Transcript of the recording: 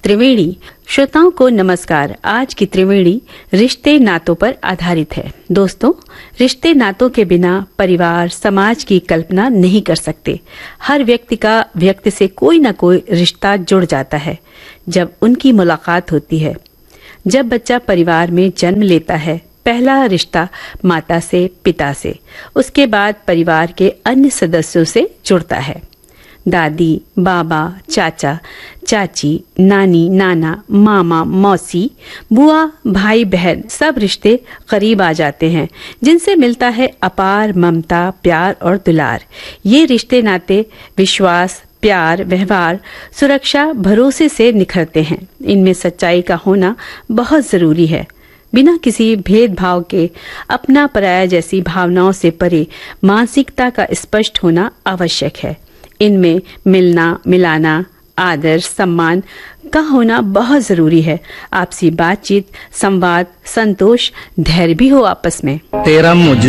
त्रिवेणी। श्रोताओं को नमस्कार। आज की त्रिवेणी रिश्ते नातों पर आधारित है। दोस्तों, रिश्ते नातों के बिना परिवार समाज की कल्पना नहीं कर सकते। हर व्यक्ति का व्यक्ति से कोई न कोई रिश्ता जुड़ जाता है जब उनकी मुलाकात होती है। जब बच्चा परिवार में जन्म लेता है, पहला रिश्ता माता से, पिता से, उसके बाद परिवार के अन्य सदस्यों से जुड़ता है। दादी, बाबा, चाचा, चाची, नानी, नाना, मामा, मौसी, बुआ, भाई, बहन, सब रिश्ते करीब आ जाते हैं, जिनसे मिलता है अपार ममता, प्यार और दुलार। ये रिश्ते नाते विश्वास, प्यार, व्यवहार, सुरक्षा, भरोसे से निखरते हैं। इनमें सच्चाई का होना बहुत जरूरी है। बिना किसी भेदभाव के अपना पराया जैसी भावनाओं से परे मानसिकता का स्पष्ट होना आवश्यक है। इनमें मिलना, मिलाना, आदर, सम्मान का होना बहुत जरूरी है। आपसी बातचीत, संवाद, संतोष, धैर्य भी हो आपस में। तेरा मुझ